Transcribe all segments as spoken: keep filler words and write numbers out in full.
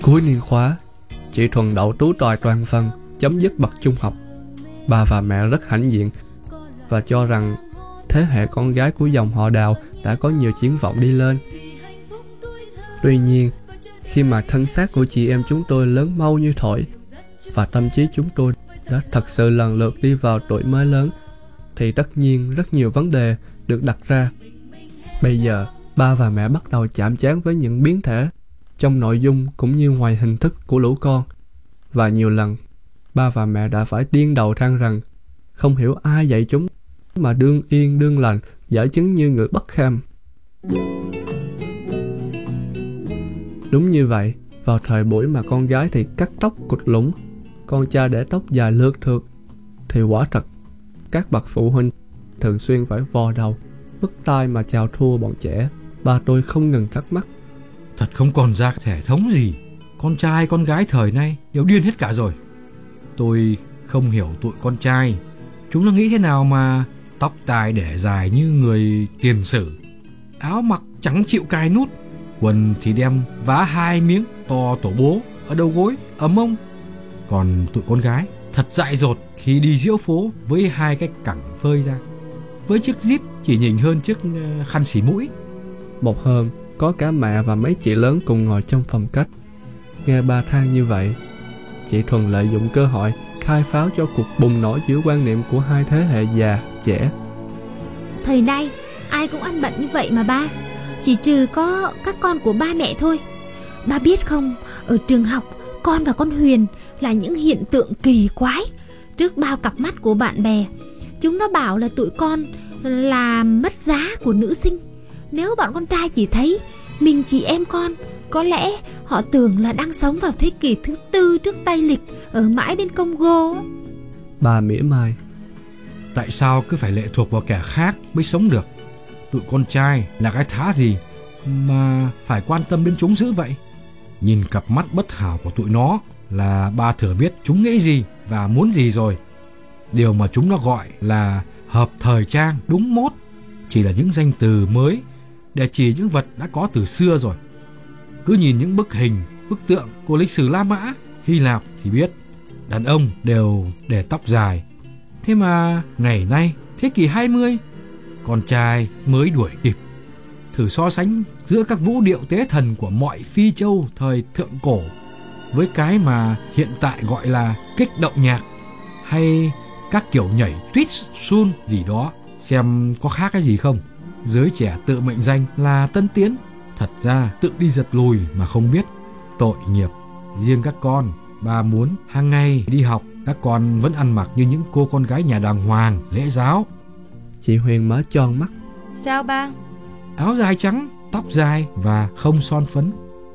Cuối niên khóa, chị Thuần đậu tú tài toàn phần, chấm dứt bậc trung học. Bà và mẹ rất hãnh diện và cho rằng thế hệ con gái của dòng họ Đào đã có nhiều triển vọng đi lên. Tuy nhiên, khi mà thân xác của chị em chúng tôi lớn mau như thổi và tâm trí chúng tôi đã thật sự lần lượt đi vào tuổi mới lớn, thì tất nhiên rất nhiều vấn đề được đặt ra. Bây giờ, ba và mẹ bắt đầu chạm trán với những biến thể trong nội dung cũng như ngoài hình thức của lũ con. Và nhiều lần, ba và mẹ đã phải điên đầu than rằng không hiểu ai dạy chúng mà đương yên đương lành, dở chứng như người bất kham. Đúng như vậy, vào thời buổi mà con gái thì cắt tóc cụt lũng, con trai để tóc dài lượt thượt, thì quả thật các bậc phụ huynh thường xuyên phải vò đầu, bứt tai mà chào thua bọn trẻ. Ba tôi không ngừng thắc mắc: thật không còn ra thể thống gì, con trai con gái thời nay đều điên hết cả rồi. Tôi không hiểu tụi con trai, chúng nó nghĩ thế nào mà tóc tai để dài như người tiền sử, áo mặc chẳng chịu cài nút, quần thì đem vá hai miếng to tổ bố ở đầu gối, ở mông. Còn tụi con gái thật dại dột khi đi diễu phố với hai cái cẳng phơi ra, với chiếc zip chỉ nhỉnh hơn chiếc khăn xỉ mũi. Một hôm, có cả mẹ và mấy chị lớn cùng ngồi trong phòng khách. Nghe ba than như vậy, chị Thuần lợi dụng cơ hội khai pháo cho cuộc bùng nổ giữa quan niệm của hai thế hệ già, trẻ. Thời nay, ai cũng ăn bận như vậy mà ba, chỉ trừ có các con của ba mẹ thôi. Ba biết không, ở trường học, con và con Huyền là những hiện tượng kỳ quái trước bao cặp mắt của bạn bè. Chúng nó bảo là tụi con là mất giá của nữ sinh. Nếu bọn con trai chỉ thấy mình chị em con, có lẽ họ tưởng là đang sống vào thế kỷ thứ tư trước Tây Lịch, ở mãi bên Congo. Bà mỉa mai: tại sao cứ phải lệ thuộc vào kẻ khác mới sống được? Tụi con trai là cái thá gì mà phải quan tâm đến chúng dữ vậy? Nhìn cặp mắt bất hảo của tụi nó là ba thừa biết chúng nghĩ gì và muốn gì rồi. Điều mà chúng nó gọi là hợp thời trang, đúng mốt, chỉ là những danh từ mới để chỉ những vật đã có từ xưa rồi. Cứ nhìn những bức hình, bức tượng của lịch sử La Mã, Hy Lạp thì biết đàn ông đều để tóc dài. Thế mà ngày nay, thế kỷ hai mươi, con trai mới đuổi kịp. Thử so sánh giữa các vũ điệu tế thần của mọi phi châu thời thượng cổ với cái mà hiện tại gọi là kích động nhạc, hay các kiểu nhảy twist sun gì đó, xem có khác cái gì không. Giới trẻ tự mệnh danh là tân tiến, thật ra tự đi giật lùi mà không biết. Tội nghiệp. Riêng các con, ba muốn hàng ngày đi học các con vẫn ăn mặc như những cô con gái nhà đàng hoàng, lễ giáo. Chị Huyền mở tròn mắt: sao ba? Áo dài trắng, tóc dài và không son phấn.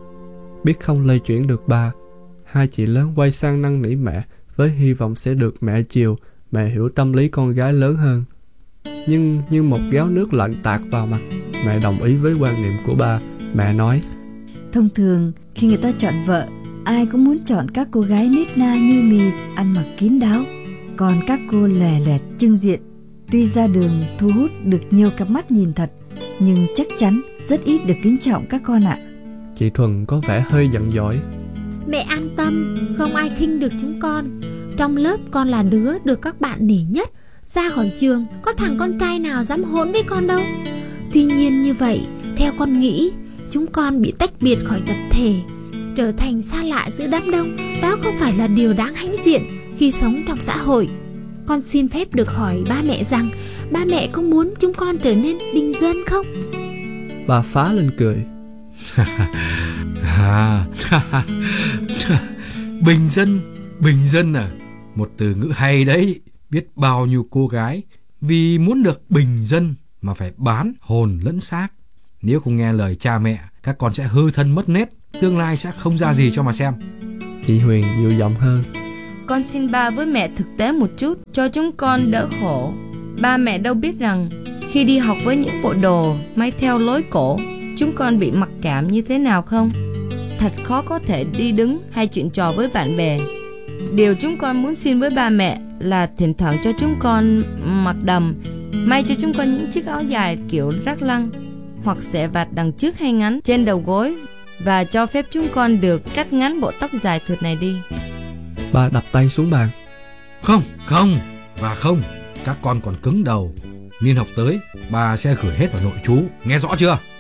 Biết không lay chuyển được ba, hai chị lớn quay sang năn nỉ mẹ với hy vọng sẽ được mẹ chiều, mẹ hiểu tâm lý con gái lớn hơn. Nhưng như một gáo nước lạnh tạt vào mặt, mẹ đồng ý với quan niệm của ba. Mẹ nói: thông thường khi người ta chọn vợ, ai cũng muốn chọn các cô gái nết na như mì, ăn mặc kín đáo. Còn các cô lè lẹt trưng diện, tuy ra đường thu hút được nhiều cặp mắt nhìn thật, nhưng chắc chắn rất ít được kính trọng các con ạ. Chị Thuần có vẻ hơi giận dỗi: mẹ an tâm, không ai khinh được chúng con. Trong lớp con là đứa được các bạn nể nhất. Ra khỏi trường, có thằng con trai nào dám hỗn với con đâu. Tuy nhiên như vậy, theo con nghĩ, chúng con bị tách biệt khỏi tập thể, trở thành xa lạ giữa đám đông. Đó không phải là điều đáng hãnh diện khi sống trong xã hội. Con xin phép được hỏi ba mẹ rằng, ba mẹ có muốn chúng con trở nên bình dân không? Bà phá lên cười: bình dân, bình dân à? Một từ ngữ hay đấy. Biết bao nhiêu cô gái vì muốn được bình dân mà phải bán hồn lẫn xác. Nếu không nghe lời cha mẹ, các con sẽ hư thân mất nết, tương lai sẽ không ra gì cho mà xem. Chị Huyền dịu giọng hơn: con xin ba với mẹ thực tế một chút, cho chúng con đỡ khổ. Ba mẹ đâu biết rằng khi đi học với những bộ đồ may theo lối cổ, chúng con bị mặc cảm như thế nào không? Thật khó có thể đi đứng hay chuyện trò với bạn bè. Điều chúng con muốn xin với ba mẹ là thỉnh thoảng cho chúng con mặc đầm, may cho chúng con những chiếc áo dài kiểu rác lăng, hoặc xẻ vạt đằng trước hay ngắn trên đầu gối, và cho phép chúng con được cắt ngắn bộ tóc dài thượt này đi. Ba đập tay xuống bàn. Không, không và không. Các con còn cứng đầu. Niên học tới, bà sẽ gửi hết vào nội trú. Nghe rõ chưa?